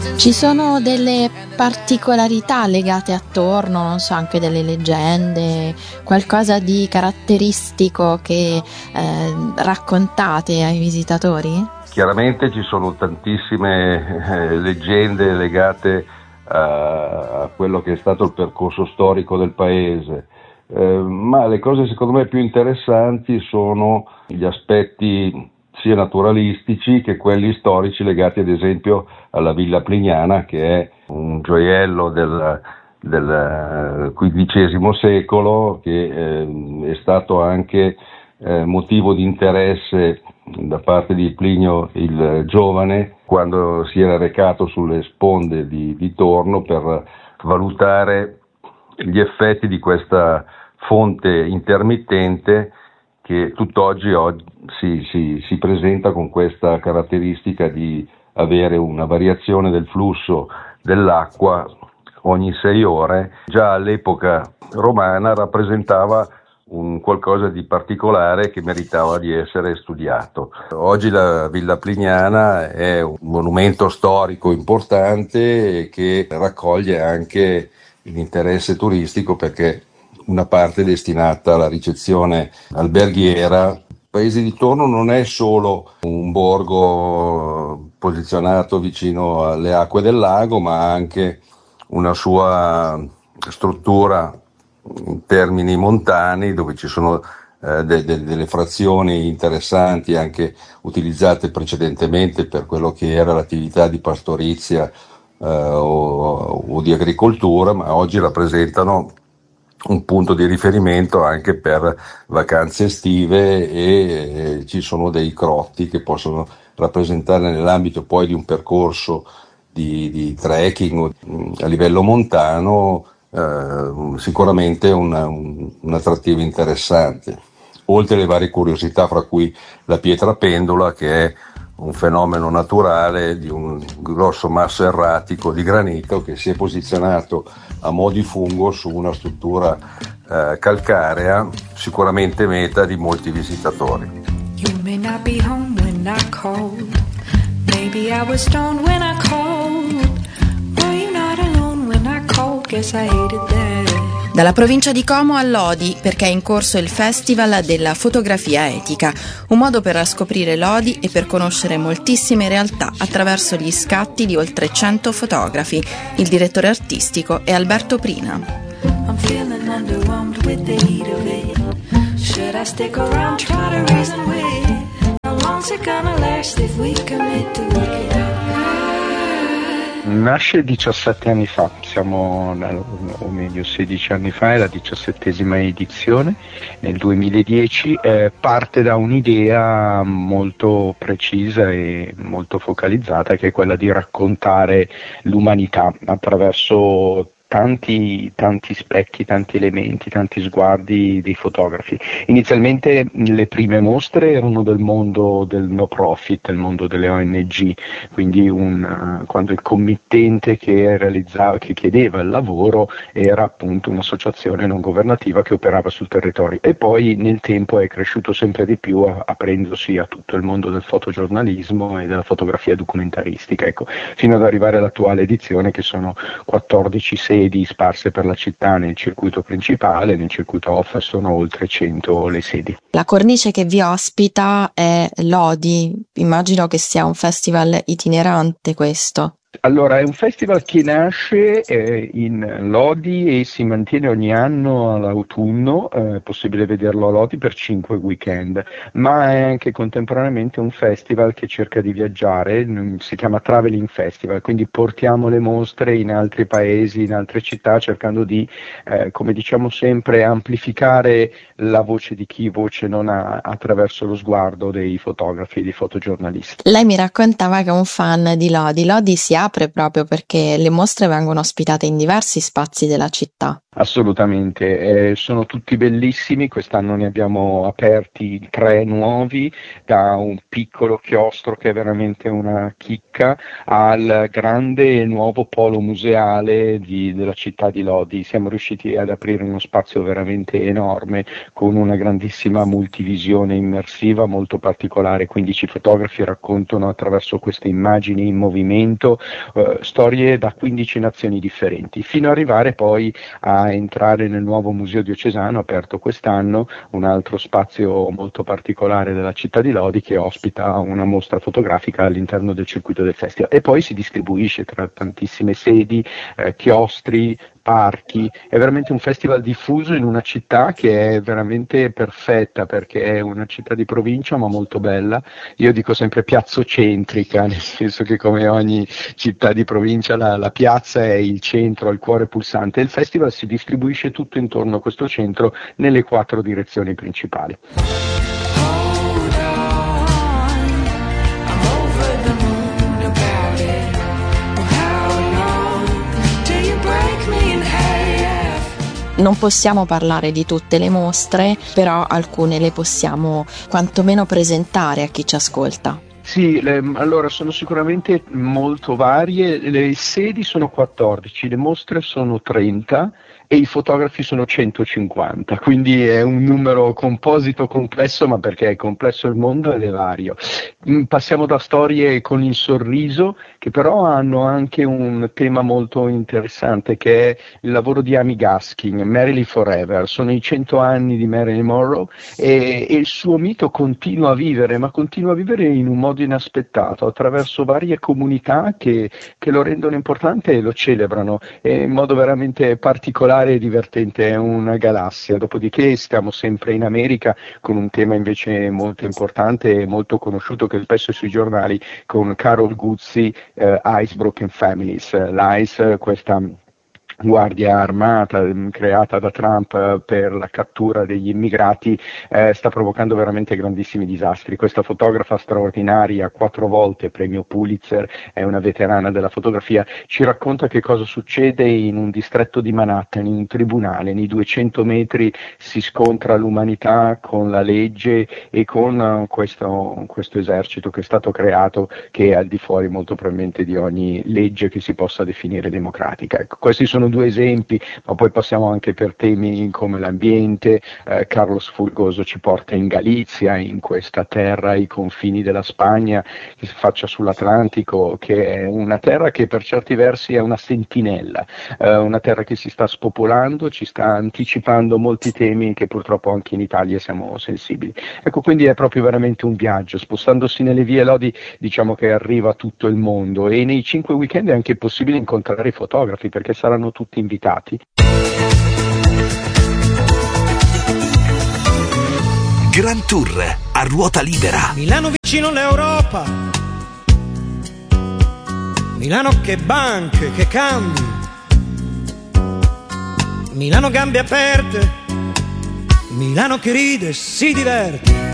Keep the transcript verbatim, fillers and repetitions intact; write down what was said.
Ci sono delle particolarità legate attorno, non so, anche delle leggende, qualcosa di caratteristico che eh, raccontate ai visitatori? Chiaramente ci sono tantissime eh, leggende legate a, a quello che è stato il percorso storico del paese, eh, ma le cose secondo me più interessanti sono gli aspetti sia naturalistici che quelli storici legati ad esempio alla Villa Plignana, che è un gioiello del, del quindicesimo secolo, che eh, è stato anche eh, motivo di interesse da parte di Plinio il Giovane quando si era recato sulle sponde di, di Torno per valutare gli effetti di questa fonte intermittente che tutt'oggi oggi si, si, si presenta con questa caratteristica di avere una variazione del flusso dell'acqua ogni sei ore. Già all'epoca romana rappresentava un qualcosa di particolare che meritava di essere studiato. Oggi la Villa Plignana è un monumento storico importante che raccoglie anche l'interesse turistico perché una parte è destinata alla ricezione alberghiera. Il paese di Torno non è solo un borgo posizionato vicino alle acque del lago, ma ha anche una sua struttura in termini montani dove ci sono eh, de- de- delle frazioni interessanti anche utilizzate precedentemente per quello che era l'attività di pastorizia eh, o, o di agricoltura, ma oggi rappresentano un punto di riferimento anche per vacanze estive e eh, ci sono dei crotti che possono rappresentare nell'ambito poi di un percorso di, di trekking o, a livello montano eh, sicuramente una, un, un attrattivo interessante, oltre alle varie curiosità fra cui la pietra pendola, che è un fenomeno naturale di un grosso masso erratico di granito che si è posizionato a mo' di fungo su una struttura eh, calcarea, sicuramente meta di molti visitatori. You may not be home when I called. Maybe I was stoned when I called. Were you not alone when I called? Guess I hated that. Dalla provincia di Como a Lodi, perché è in corso il Festival della fotografia etica, un modo per scoprire Lodi e per conoscere moltissime realtà attraverso gli scatti di oltre cento fotografi. Il direttore artistico è Alberto Prina. I'm feeling underwhelmed with the heat of it. Should I stick around, try to reason with? How long's it gonna last if we commit to it? Nasce diciassette anni fa, siamo, o meglio sedici anni fa, è la diciassettesima edizione, nel duemiladieci, eh, parte da un'idea molto precisa e molto focalizzata, che è quella di raccontare l'umanità attraverso tanti, tanti specchi, tanti elementi, tanti sguardi dei fotografi. Inizialmente le prime mostre erano del mondo del no profit, il mondo delle O N G, quindi un, uh, quando il committente che realizzava, che chiedeva il lavoro era appunto un'associazione non governativa che operava sul territorio, e poi nel tempo è cresciuto sempre di più a, aprendosi a tutto il mondo del fotogiornalismo e della fotografia documentaristica, ecco, fino ad arrivare all'attuale edizione che sono quattordici sedi sparse per la città nel circuito principale. Nel circuito off sono oltre cento le sedi. La cornice che vi ospita è Lodi, immagino che sia un festival itinerante questo. Allora, è un festival che nasce eh, in Lodi e si mantiene ogni anno all'autunno, è eh, possibile vederlo a Lodi per cinque weekend, ma è anche contemporaneamente un festival che cerca di viaggiare, si chiama Traveling Festival, quindi portiamo le mostre in altri paesi, in altre città, cercando di, eh, come diciamo sempre, amplificare la voce di chi voce non ha attraverso lo sguardo dei fotografi e dei fotogiornalisti. Lei mi raccontava che è un fan di Lodi. Lodi si apre proprio perché le mostre vengono ospitate in diversi spazi della città. Assolutamente, eh, sono tutti bellissimi, quest'anno ne abbiamo aperti tre nuovi, da un piccolo chiostro che è veramente una chicca al grande e nuovo polo museale di, della città di Lodi. Siamo riusciti ad aprire uno spazio veramente enorme con una grandissima multivisione immersiva molto particolare, quindici fotografi raccontano attraverso queste immagini in movimento uh, storie da quindici nazioni differenti, fino ad arrivare poi a entrare nel nuovo Museo Diocesano, aperto quest'anno, un altro spazio molto particolare della città di Lodi, che ospita una mostra fotografica all'interno del circuito del festival, e poi si distribuisce tra tantissime sedi, eh, chiostri, parchi. È veramente un festival diffuso in una città che è veramente perfetta, perché è una città di provincia ma molto bella. Io dico sempre piazzocentrica, nel senso che come ogni città di provincia la, la piazza è il centro, il cuore pulsante, e il festival si distribuisce tutto intorno a questo centro nelle quattro direzioni principali. Non possiamo parlare di tutte le mostre, però alcune le possiamo quantomeno presentare a chi ci ascolta. Sì, le, allora sono sicuramente molto varie, le sedi sono quattordici, le mostre sono trenta e i fotografi sono centocinquanta, quindi è un numero composito complesso, ma perché è complesso il mondo ed è vario. Passiamo da storie con il sorriso, che però hanno anche un tema molto interessante, che è il lavoro di Amy Gaskin, Marilyn Forever. Sono i cento anni di Marilyn Monroe e, e il suo mito continua a vivere, ma continua a vivere in un modo inaspettato, attraverso varie comunità che, che lo rendono importante e lo celebrano in modo veramente particolare e divertente. È una galassia. Dopodiché stiamo sempre in America con un tema invece molto importante e molto conosciuto, che spesso è sui giornali, con Carol Guzzi, eh, Ice Broken Families. L'Ice, questa guardia armata creata da Trump per la cattura degli immigrati, eh, sta provocando veramente grandissimi disastri. Questa fotografa straordinaria, quattro volte premio Pulitzer, è una veterana della fotografia, ci racconta che cosa succede in un distretto di Manhattan, in un tribunale. Nei duecento metri si scontra l'umanità con la legge e con uh, questo, questo esercito che è stato creato, che è al di fuori molto probabilmente di ogni legge che si possa definire democratica. Ecco, questi sono due esempi, ma poi passiamo anche per temi come l'ambiente. eh, Carlos Fulgoso ci porta in Galizia, in questa terra ai confini della Spagna, che si affaccia sull'Atlantico, che è una terra che per certi versi è una sentinella, eh, una terra che si sta spopolando, ci sta anticipando molti temi che purtroppo anche in Italia siamo sensibili. Ecco, quindi è proprio veramente un viaggio. Spostandosi nelle vie Lodi, diciamo che arriva a tutto il mondo, e nei cinque weekend è anche possibile incontrare i fotografi, perché saranno tutti invitati. Grand Tour a ruota libera. Milano vicino all'Europa, Milano che banche, che cambi, Milano gambe aperte, Milano che ride e si diverte.